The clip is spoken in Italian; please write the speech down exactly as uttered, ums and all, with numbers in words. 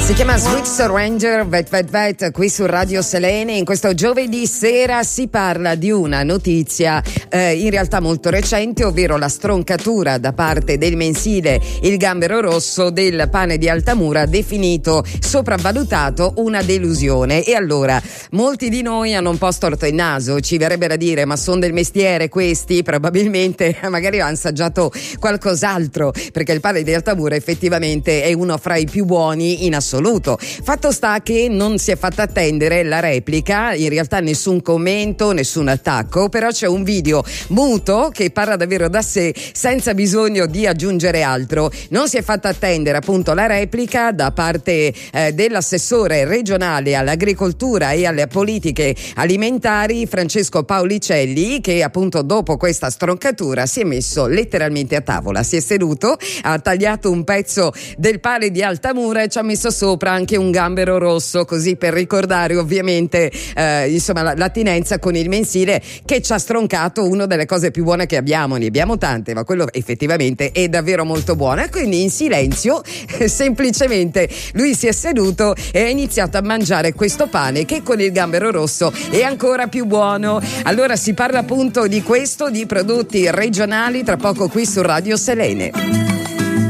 Si chiama Sweet Stranger, Vet Vet Vet, qui su Radio Selene. In questo giovedì sera si parla di una notizia eh, in realtà molto recente, ovvero la stroncatura da parte del mensile Il Gambero Rosso del pane di Altamura, definito sopravvalutato, una delusione. E allora, molti di noi hanno un po' storto il naso, ci verrebbe da dire, ma sono del mestiere questi? Probabilmente magari hanno assaggiato qualcos'altro, perché il pane di Altamura effettivamente è uno fra i più buoni in assoluto. Fatto sta che non si è fatta attendere la replica, in realtà nessun commento, nessun attacco, però c'è un video muto che parla davvero da sé senza bisogno di aggiungere altro. Non si è fatta attendere appunto la replica da parte eh, dell'assessore regionale all'agricoltura e alle politiche alimentari Francesco Paulicelli, che appunto dopo questa stroncatura si è messo letteralmente a tavola, si è seduto, ha tagliato un pezzo del pane di Altamura e ci ha messo sopra anche un gambero rosso, così per ricordare ovviamente eh, insomma la, l'attinenza con il mensile che ci ha stroncato una delle cose più buone che abbiamo. Ne abbiamo tante, ma quello effettivamente è davvero molto buono. E quindi in silenzio semplicemente lui si è seduto e ha iniziato a mangiare questo pane che con il gambero rosso è ancora più buono. Allora si parla appunto di questo, di prodotti regionali, tra poco qui su Radio Selene.